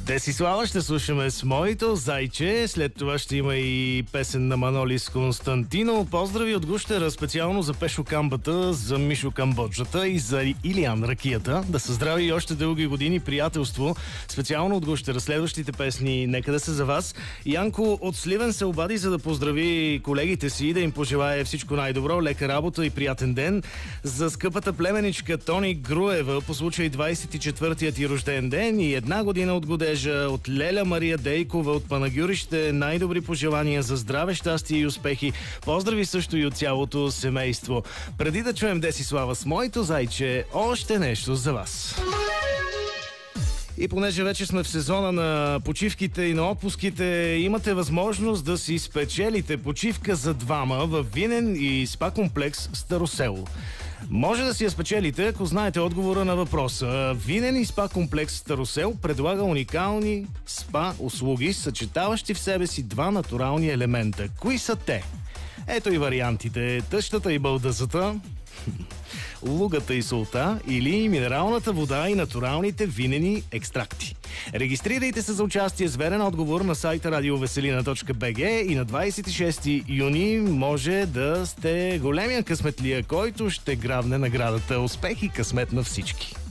Десислава ще слушаме с моето зайче. След това ще има и песен на Манолис Константино. Поздрави от Гущера специално за Пешо Камбата, за Мишо Камбоджата и за Илиян Ракията. Да са здрави и още дълги години приятелство. Специално от Гущера. Следващите песни нека да са за вас. Янко от Сливен се обади, за да поздрави колегите си и да им пожелае всичко най-добро, лека работа и приятен ден. За скъпата племеничка Тони Груева по случай 24-тият ти рожден ден и една година от годежа от Леля Мария Дейкова от Панагюрище. Най-добри пожелания за здраве, щастие и успехи. Поздрави също и от цялото семейство. Преди да чуем Десислава с моето зайче, още нещо за вас. И понеже вече сме в сезона на почивките и на отпуските, имате възможност да си спечелите почивка за двама в винен и спа комплекс Старосело. Може да си я спечелите, ако знаете отговора на въпроса. Винен и спа комплекс Старосел предлага уникални спа услуги, съчетаващи в себе си два натурални елемента. Кои са те? Ето и вариантите. Тъщата и бълдъзата, лугата и солта или минералната вода и натуралните винени екстракти. Регистрирайте се за участие с верен отговор на сайта radioveselina.bg и на 26 юни може да сте големия късметлия, който ще грабне наградата. Успех и късмет на всички!